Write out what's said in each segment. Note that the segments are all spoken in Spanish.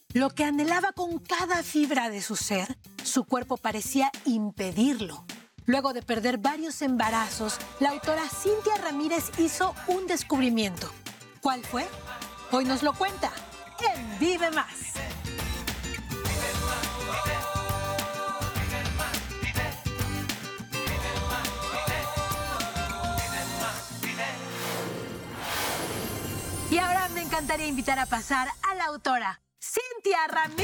Lo que anhelaba con cada fibra de su ser, su cuerpo parecía impedirlo. Luego de perder varios embarazos, la autora Cintia Ramírez hizo un descubrimiento. ¿Cuál fue? Hoy nos lo cuenta en Vive Más. Y ahora me encantaría invitar a pasar a la autora Cintia Ramírez.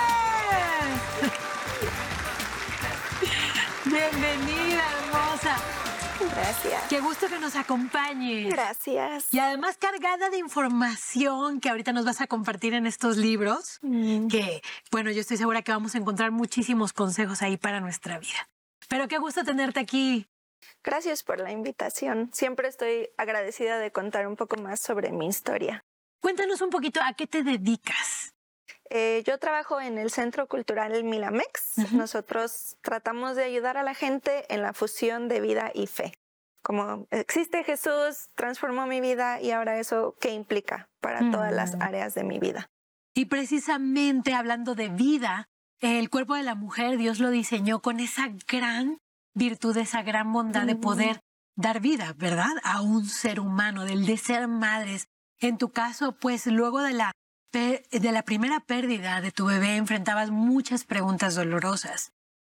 Bienvenida, hermosa. Gracias. Qué gusto que nos acompañes. Gracias. Y además cargada de información que ahorita nos vas a compartir en estos libros, que, bueno, yo estoy segura que vamos a encontrar muchísimos consejos ahí para nuestra vida. Pero qué gusto tenerte aquí. Gracias por la invitación. Siempre estoy agradecida de contar un poco más sobre mi historia. Cuéntanos un poquito a qué te dedicas. Yo trabajo en el Centro Cultural Milamex. Nosotros tratamos de ayudar a la gente en la fusión de vida y fe. Como existe Jesús, transformó mi vida y ahora eso, ¿qué implica para todas las áreas de mi vida? Y precisamente hablando de vida, el cuerpo de la mujer Dios lo diseñó con esa gran virtud, esa gran bondad de poder dar vida, ¿verdad? A un ser humano, del de ser madres. En tu caso, pues luego de la primera pérdida de tu bebé enfrentabas muchas preguntas dolorosas.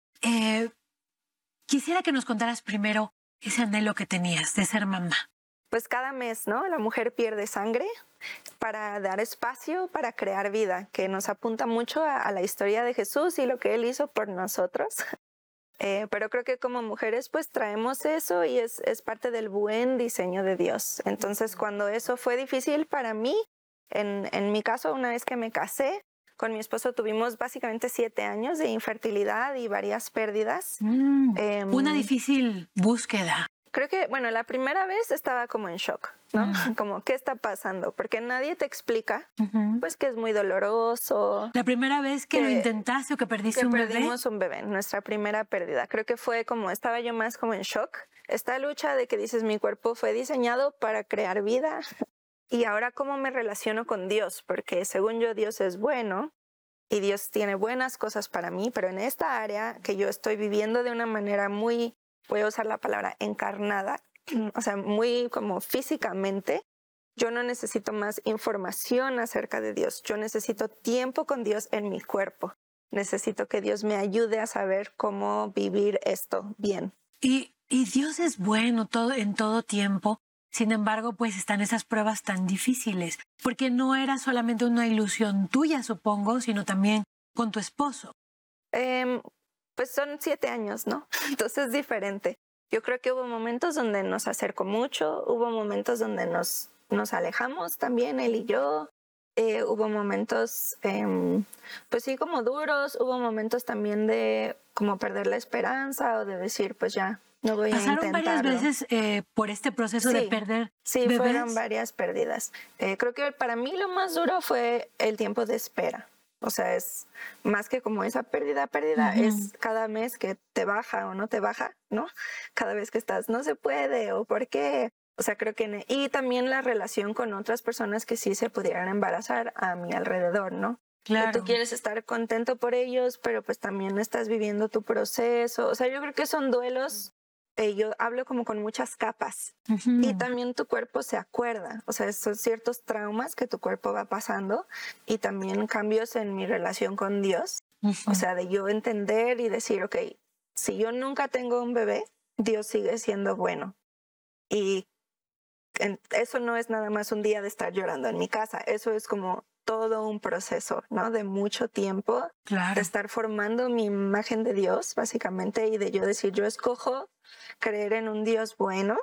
Quisiera que nos contaras primero ese anhelo que tenías de ser mamá. Pues cada mes, ¿no? La mujer pierde sangre para dar espacio, para crear vida, que nos apunta mucho a la historia de Jesús y lo que Él hizo por nosotros. Pero creo que como mujeres pues traemos eso y es parte del buen diseño de Dios. Entonces cuando eso fue difícil para mí, en mi caso, una vez que me casé, con mi esposo tuvimos básicamente 7 años de infertilidad y varias pérdidas. Una difícil búsqueda. Creo que, bueno, la primera vez estaba como en shock, ¿no? Como, ¿qué está pasando? Porque nadie te explica, pues, que es muy doloroso. La primera vez que lo intentaste o que perdiste un bebé. Perdimos un bebé, nuestra primera pérdida. Creo que fue como, estaba yo más como en shock. Esta lucha de que dices, mi cuerpo fue diseñado para crear vida. Y ahora, ¿cómo me relaciono con Dios? Porque según yo, Dios es bueno y Dios tiene buenas cosas para mí, pero en esta área que yo estoy viviendo de una manera muy, voy a usar la palabra encarnada, o sea, muy como físicamente, yo no necesito más información acerca de Dios. Yo necesito tiempo con Dios en mi cuerpo. Necesito que Dios me ayude a saber cómo vivir esto bien. Y Dios es bueno en todo tiempo. Sin embargo, pues están esas pruebas tan difíciles, porque no era solamente una ilusión tuya, supongo, sino también con tu esposo. Pues son 7 años, ¿no? Entonces es diferente. Yo creo que hubo momentos donde nos acercó mucho, hubo momentos donde nos alejamos también, él y yo. Hubo momentos, pues sí, como duros, hubo momentos también de como perder la esperanza o de decir, pues ya, no voy a intentarlo. ¿Pasaron varias veces por este proceso de perder bebés? Fueron varias pérdidas. Creo que para mí lo más duro fue el tiempo de espera. O sea, es más que como esa pérdida, es cada mes que te baja o no te baja, ¿no? Cada vez que estás, no se puede o por qué. O sea, creo que... Y también la relación con otras personas que sí se pudieran embarazar a mi alrededor, ¿no? Claro. Que tú quieres estar contento por ellos, pero pues también estás viviendo tu proceso. O sea, yo creo que son duelos. Yo hablo como con muchas capas y también tu cuerpo se acuerda, o sea, son ciertos traumas que tu cuerpo va pasando y también cambios en mi relación con Dios, o sea, de yo entender y decir, ok, si yo nunca tengo un bebé, Dios sigue siendo bueno y eso no es nada más un día de estar llorando en mi casa, eso es como todo un proceso, ¿no? De mucho tiempo, de estar formando mi imagen de Dios, básicamente, y de yo decir, yo escojo creer en un Dios bueno,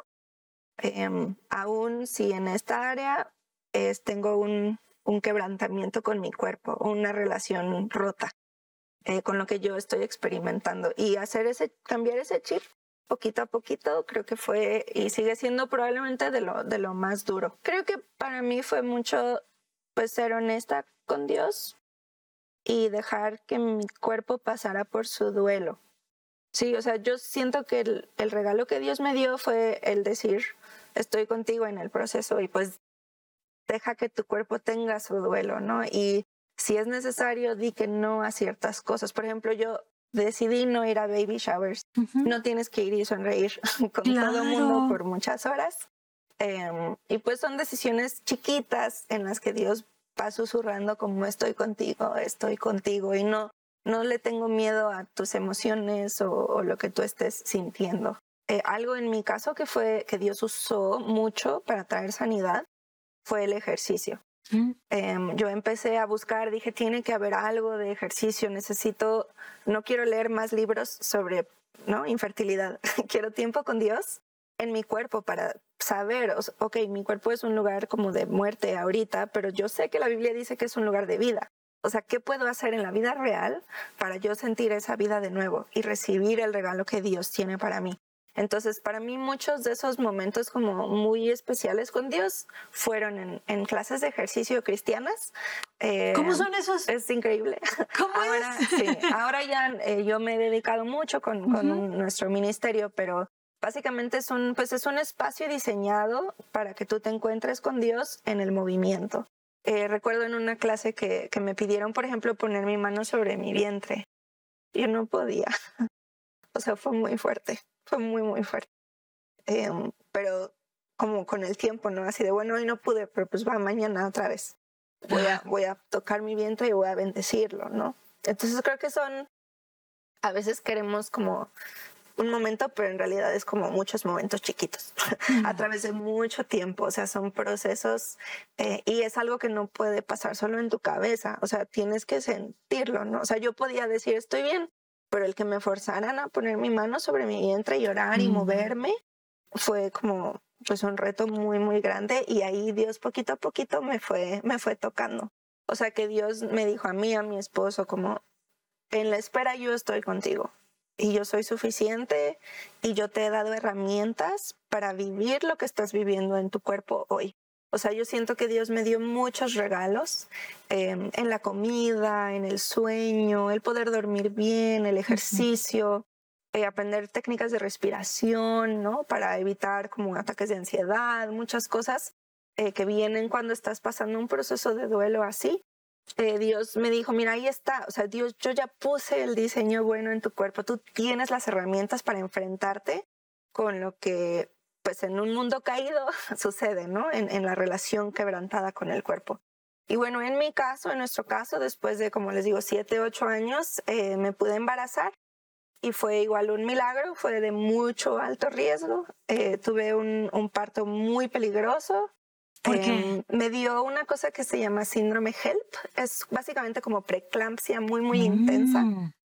aún si en esta área tengo un quebrantamiento con mi cuerpo, una relación rota con lo que yo estoy experimentando. Y cambiar ese chip poquito a poquito, creo que fue y sigue siendo probablemente de lo más duro. Creo que para mí fue mucho pues ser honesta con Dios y dejar que mi cuerpo pasara por su duelo. Sí, o sea, yo siento que el regalo que Dios me dio fue el decir, estoy contigo en el proceso y pues deja que tu cuerpo tenga su duelo, ¿no? Y Si es necesario, di que no a ciertas cosas. Por ejemplo, yo decidí no ir a baby showers. No tienes que ir y sonreír con todo el mundo por muchas horas. Y pues son decisiones chiquitas en las que Dios va susurrando como estoy contigo y no le tengo miedo a tus emociones o lo que tú estés sintiendo. Algo en mi caso que Dios usó mucho para traer sanidad fue el ejercicio. Yo empecé a buscar, dije, tiene que haber algo de ejercicio, no quiero leer más libros sobre infertilidad, quiero tiempo con Dios en mi cuerpo para saber, ok, mi cuerpo es un lugar como de muerte ahorita, pero yo sé que la Biblia dice que es un lugar de vida. O sea, ¿qué puedo hacer en la vida real para yo sentir esa vida de nuevo y recibir el regalo que Dios tiene para mí? Entonces, para mí muchos de esos momentos como muy especiales con Dios fueron en clases de ejercicio cristianas. ¿Cómo son esos? Es increíble. ¿Cómo ahora, es? Sí, ahora ya yo me he dedicado mucho con nuestro ministerio, pero básicamente es un espacio diseñado para que tú te encuentres con Dios en el movimiento. Recuerdo en una clase que me pidieron, por ejemplo, poner mi mano sobre mi vientre. Yo no podía. O sea, fue muy fuerte. Fue muy, muy fuerte. Pero como con el tiempo, ¿no? Así de, bueno, hoy no pude, pero pues va mañana otra vez. Voy a tocar mi vientre y voy a bendecirlo, ¿no? Entonces creo que a veces queremos como un momento, pero en realidad es como muchos momentos chiquitos a través de mucho tiempo. O sea, son procesos y es algo que no puede pasar solo en tu cabeza. O sea, tienes que sentirlo, ¿no? O sea, yo podía decir estoy bien, pero el que me forzaran a poner mi mano sobre mi vientre y llorar y moverme fue como pues un reto muy, muy grande. Y ahí Dios poquito a poquito me fue tocando. O sea, que Dios me dijo a mí, a mi esposo, como en la espera yo estoy contigo. Y yo soy suficiente y yo te he dado herramientas para vivir lo que estás viviendo en tu cuerpo hoy. O sea, yo siento que Dios me dio muchos regalos en la comida, en el sueño, el poder dormir bien, el ejercicio, aprender técnicas de respiración, ¿no? Para evitar como ataques de ansiedad, muchas cosas que vienen cuando estás pasando un proceso de duelo así. Dios me dijo, mira, ahí está, o sea, Dios, yo ya puse el diseño bueno en tu cuerpo, tú tienes las herramientas para enfrentarte con lo que, pues en un mundo caído sucede, ¿no? En la relación quebrantada con el cuerpo. Y bueno, en nuestro caso, después de, como les digo, 7, 8 años, me pude embarazar y fue igual un milagro, fue de mucho alto riesgo, tuve un parto muy peligroso. ¿Por qué? Me dio una cosa que se llama síndrome HELP. Es básicamente como preeclampsia muy, muy intensa.